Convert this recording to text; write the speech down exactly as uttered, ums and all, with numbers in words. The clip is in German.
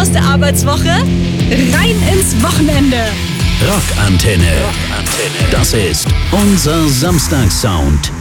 aus der Arbeitswoche rein ins Wochenende. Rockantenne. Rockantenne. Das ist unser Samstagssound.